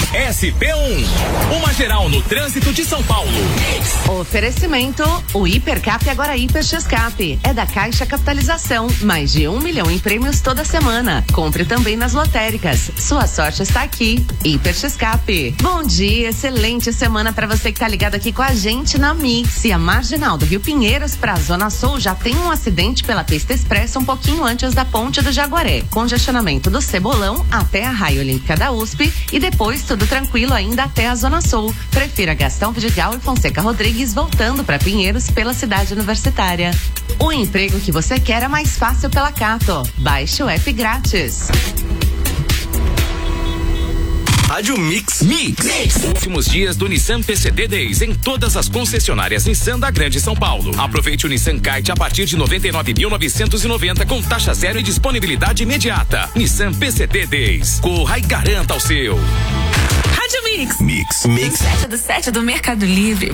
SP1, uma geral no trânsito de São Paulo. Oferecimento, o Hipercap agora Hiper X-Cap. É da Caixa Capitalização, mais de 1 milhão em prêmios toda semana. Compre também nas lotéricas. Sua sorte está aqui. Hiper X-Cap. Bom dia, excelente semana para você que tá ligado aqui com a gente na Mix. E a marginal do Rio Pinheiros pra Zona Sul já tem um acidente pela pista expressa um pouquinho antes da ponte do Jaguaré. Congestionamento do Cebolão até a Raia Olímpica da USP e depois tudo tranquilo ainda até a Zona Sul. Prefira Gastão Vidigal e Fonseca Rodrigues voltando para Pinheiros pela cidade universitária. O emprego que você quer é mais fácil pela Cato. Baixe o app grátis. Rádio Mix. Últimos dias do Nissan PCD Days em todas as concessionárias Nissan da Grande São Paulo. Aproveite o Nissan Kite a partir de 99.990 com taxa zero e disponibilidade imediata. Nissan PCD Days. Corra e garanta o seu. Rádio Mix. Mix. 7 do Mercado Livre.